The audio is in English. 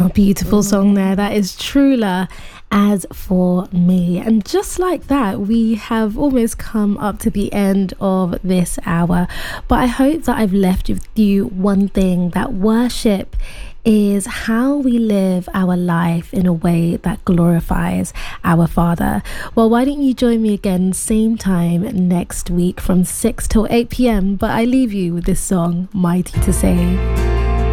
Beautiful song there. That is Trula, As For Me. And just like that, we have almost come up to the end of this hour. But I hope that I've left with you one thing, that worship is how we live our life in a way that glorifies our Father. Well, why don't you join me again same time next week from 6 till 8 p.m. But I leave you with this song, Mighty to Save.